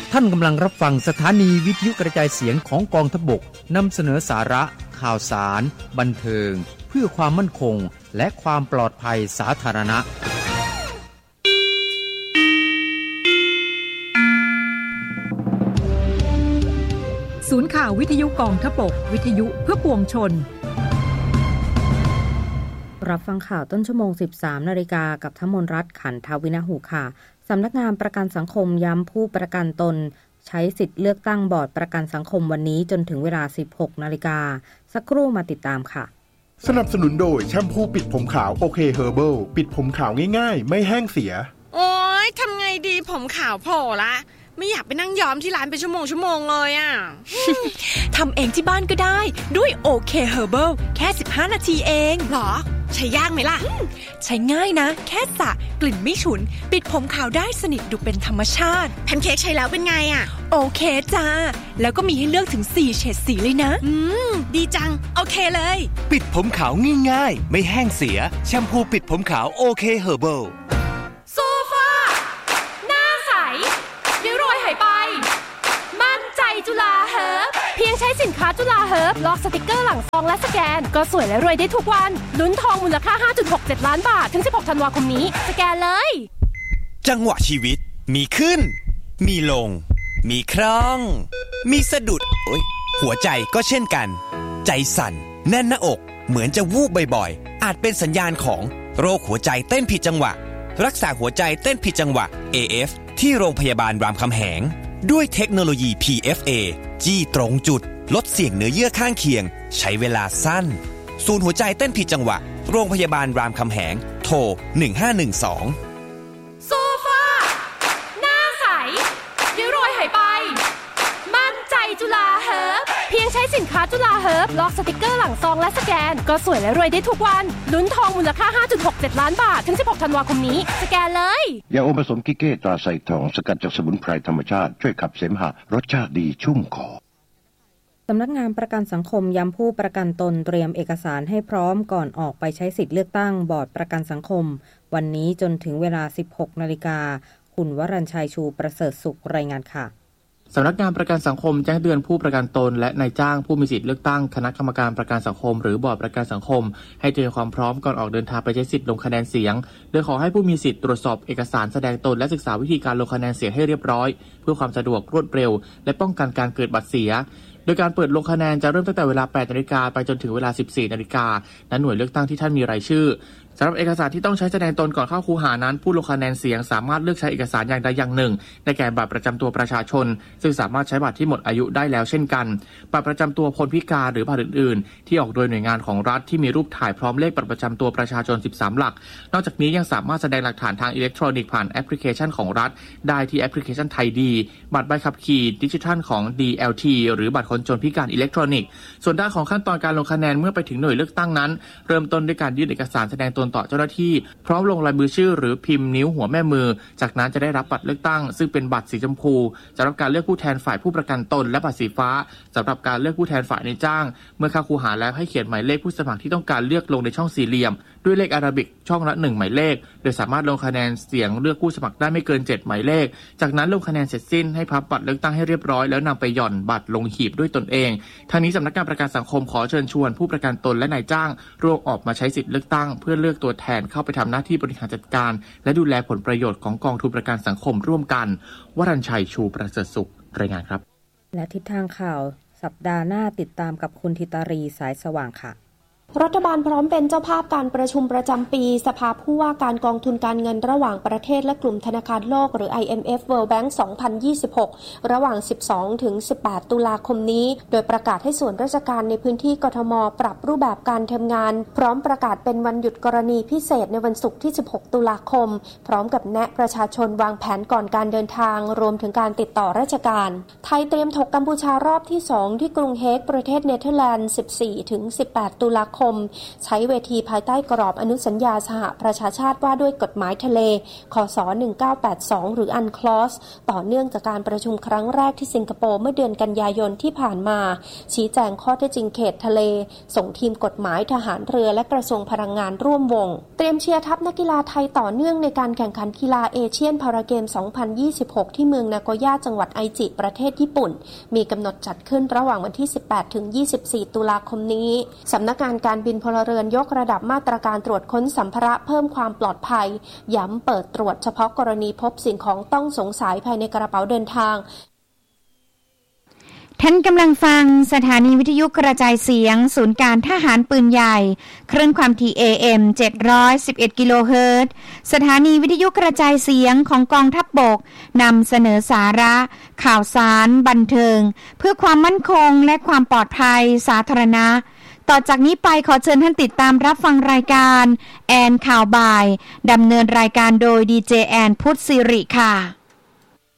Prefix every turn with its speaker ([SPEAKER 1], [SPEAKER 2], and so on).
[SPEAKER 1] ท่านกำลังรับฟังสถานีวิทยุกระจายเสียงของกองทัพบกนำเสนอสาระข่าวสารบันเทิงเพื่อความมั่นคงและความปลอดภัยสาธารณะ
[SPEAKER 2] ศูนย์ข่าววิทยุกองทัพบกวิทยุเพื่อปวงชน
[SPEAKER 3] รับฟังข่าวต้นชั่วโมง 13 นาฬิกากับธมนรัตน์ขันทวินหูค่ะสำนักงานประกันสังคมย้ำผู้ประกันตนใช้สิทธิ์เลือกตั้งบอร์ดประกันสังคมวันนี้จนถึงเวลา 16 นาฬิกาสักครู่มาติดตามค่ะ
[SPEAKER 4] สนับสนุนโดยแชมพูปิดผมขาวโอเคเฮอร์เบิลปิดผมขาวง่ายๆไม่แห้งเสีย
[SPEAKER 5] โอ๊ยทำไงดีผมขาวโผล่ละไม่อยากไปนั่งย้อมที่ร้านเป็นชั่วโมงเลยอ่ะ
[SPEAKER 6] ทำเองที่บ้านก็ได้ด้วยโอเคเฮอร์เบิลแค่15 นาทีเอง
[SPEAKER 5] หรอใช้ยากไหมล่ะ
[SPEAKER 6] ใช้ง่ายนะแค่สระกลิ่นไม่ฉุนปิดผมขาวได้สนิทดูเป็นธรรมชาติ
[SPEAKER 5] แพนเค้กใช้แล้วเป็นไงอ่ะ
[SPEAKER 6] โอเคจ้าแล้วก็มีให้เลือกถึง4เฉดสีเลยนะ
[SPEAKER 5] ดีจังโอเคเลย
[SPEAKER 7] ปิดผมขาวง่ายๆไม่แห้งเสียแชมพูปิดผมขาวโอเคเฮอร์เบิล
[SPEAKER 8] โซฟาหน้าใสริ้วรอยหายไปมั่นใจจุฬาเฮิร์บเพียงใช้สินค้าจุฬาเฮิร์บลอกสติกเกอร์หลังซองและสแกนก็สวยและรวยได้ทุกวันลุ้นทองมูลค่า 5.67 ล้านบาทถึง16ธันวาคมนี้สแกนเลย
[SPEAKER 7] จังหวะชีวิตมีขึ้นมีลงมีคล่องมีสะดุดหัวใจก็เช่นกันใจสั่นแน่นหน้าอกเหมือนจะวูบบ่อยๆอาจเป็นสัญญาณของโรคหัวใจเต้นผิดจังหวะรักษาหัวใจเต้นผิดจังหวะ AF ที่โรงพยาบาลรามคำแหงด้วยเทคโนโลยี PFA จี้ตรงจุดลดเสี่ยงเนื้อเยื่อข้างเคียงใช้เวลาสั้นศูนย์หัวใจเต้นผิดจังหวะโรงพยาบาลรามคำแหงโทร1512
[SPEAKER 8] โซฟาหน้าใสริ้วรอยหายไปมั่นใจจุฬาเฮิร์บเพียงใช้สินค้าจุฬาเฮิร์บลอกสติกเกอร์หลังซองและสแกนก็สวยและรวยได้ทุกวันลุ้นทองมูลค่า 5.67 ล้านบาทถึง16ธันวาคมนี้สแกนเลย
[SPEAKER 9] ยาอมผสมกิเก้ตราไซทองสกัดจากสมุนไพรธรรมชาติช่วยขับเสมหะรสชาติดีชุ่มคอ
[SPEAKER 3] สำนักงานประกันสังคมย้ำผู้ประกันตนเตรียมเอกสารให้พร้อมก่อนออกไปใช้สิทธิ์เลือกตั้งบอร์ดประกันสังคมวันนี้จนถึงเวลา 16 นาฬิกาคุณวรัญชัยชูประเสริฐสุขรายงานค่ะ
[SPEAKER 10] สำนักงานประกันสังคมแจ้งเตือนผู้ประกันตนและนายจ้างผู้มีสิทธิ์เลือกตั้งคณะกรรมการประกันสังคมหรือบอร์ดประกันสังคมให้เตรียมความพร้อมก่อนออกเดินทางไปใช้สิทธิ์ลงคะแนนเสียงโดยขอให้ผู้มีสิทธิ์ตรวจสอบเอกสารแสดงตนและศึกษาวิธีการลงคะแนนเสียงให้เรียบร้อยเพื่อความสะดวกรวดเร็วและป้องกันการเกิดบัตรเสียโดยการเปิดลงคะแนนจะเริ่มตั้งแต่เวลา 8 นาฬิกาไปจนถึงเวลา 14 นาฬิกาณหน่วยเลือกตั้งที่ท่านมีรายชื่อสำหรับเอกสารที่ต้องใช้แสดงตนก่อนเข้าคูหานั้นผู้ลงคะแนนเสียงสามารถเลือกใช้เอกสารอย่างใดอย่างหนึ่งได้แก่บัตรประจำตัวประชาชนซึ่งสามารถใช้บัตรที่หมดอายุได้แล้วเช่นกันบัตรประจำตัวคนพิการหรือบัตรอื่นๆที่ออกโดยหน่วยงานของรัฐที่มีรูปถ่ายพร้อมเลขบัตรประจำตัวประชาชน13หลักนอกจากนี้ยังสามารถแสดงหลักฐานทางอิเล็กทรอนิกส์ผ่านแอปพลิเคชันของรัฐได้ที่แอปพลิเคชันไทยดีบัตรใบขับขี่ดิจิทัลของ DLT หรือบัตรคนจนพิการอิเล็กทรอนิกส์ส่วนด้านของขั้นตอนการลงคะแนนเมื่อไปถึงหน่วยเลือกตั้งนั้นเริ่มต้นด้วยการยื่นเอกสารแสดงตนต่อเจ้าหน้าที่พร้อมลงลายมือชื่อหรือพิมพ์นิ้วหัวแม่มือจากนั้นจะได้รับบัตรเลือกตั้งซึ่งเป็นบัตรสีชมพูสำหรับการเลือกผู้แทนฝ่ายผู้ประกันตนและบัตรสีฟ้าสำหรับการเลือกผู้แทนฝ่ายนายจ้างเมื่อเข้าคูหาแล้วให้เขียนหมายเลขผู้สมัครที่ต้องการเลือกลงในช่องสี่เหลี่ยมด้วยเลขอาราบิกช่องละ1หมายเลขโดยสามารถลงคะแนนเสียงเลือกผู้สมัครได้ไม่เกิน7หมายเลขจากนั้นลงคะแนนเสร็จสิ้นให้พับบัตรเลือกตั้งให้เรียบร้อยแล้วนำไปหย่อนบัตรลงหีบด้วยตนเองทางนี้สำนักงานประกันสังคมขอเชิญชวนผู้ประกันตนและนายจ้างร่วมออกมาใช้สิทธิเลือกตั้งเพื่อเลือกตัวแทนเข้าไปทำหน้าที่บริหารจัดการและดูแลผลประโยชน์ของกองทุนประกันสังคมร่วมกันวรัญชัยชูประเสริฐสุขรายงานครับ
[SPEAKER 3] และทิศทางข่าวสัปดาห์หน้าติดตามกับคุณธิตารีสายสว่างค่ะ
[SPEAKER 11] รัฐบาลพร้อมเป็นเจ้าภาพการประชุมประจำปีสภาผู้ว่าการกองทุนการเงินระหว่างประเทศและกลุ่มธนาคารโลกหรือ IMF World Bank 2026 ระหว่าง 12 ถึง 18 ตุลาคมนี้โดยประกาศให้ส่วนราชการในพื้นที่กทม.ปรับรูปแบบการทำงานพร้อมประกาศเป็นวันหยุดกรณีพิเศษในวันศุกร์ที่ 16 ตุลาคมพร้อมกับแนะประชาชนวางแผนก่อนการเดินทางรวมถึงการติดต่อราชการไทยเตรียมถกกัมพูชารอบที่ 2 ที่กรุงเฮกประเทศเนเธอร์แลนด์ 14 ถึง 18 ตุลาคคมใช้เวทีภายใต้กรอบอนุสัญญาสหประชาชาติว่าด้วยกฎหมายทะเลคศ1982หรือ UNCLOS ต่อเนื่องจากการประชุมครั้งแรกที่สิงคโปร์เมื่อเดือนกันยายนที่ผ่านมาชี้แจงข้อเท็จจริงเขตทะเลส่งทีมกฎหมายทหารเรือและกระทรวงพลังงานร่วมวงเตรียมเชียร์ทัพนักกีฬาไทยต่อเนื่องในการแข่งขันกีฬาเอเชียนพาราเกม 2026 ที่เมืองนาโกย่าจังหวัดไอจิประเทศญี่ปุ่นมีกำหนดจัดขึ้นระหว่างวันที่ 18 ถึง 24 ตุลาคมนี้สำนักงานการบินพลเรือนยกระดับมาตรการตรวจค้นสัมภาระเพิ่มความปลอดภัยย้ำเปิดตรวจเฉพาะกรณีพบสิ่งของต้องสงสัยภายในกระเป๋าเดินทาง
[SPEAKER 12] ท่านกำลังฟังสถานีวิทยุกระจายเสียงศูนย์การทหารปืนใหญ่คลื่นความถี่ AM 711 กิโลเฮิรตซ์สถานีวิทยุกระจายเสียงของกองทัพบกนำเสนอสาระข่าวสารบันเทิงเพื่อความมั่นคงและความปลอดภัยสาธารณะต่อจากนี้ไปขอเชิญท่านติดตามรับฟังรายการแอนข่าวบ่ายดำเนินรายการโดยดีเจแอนพุทธศิริค่ะ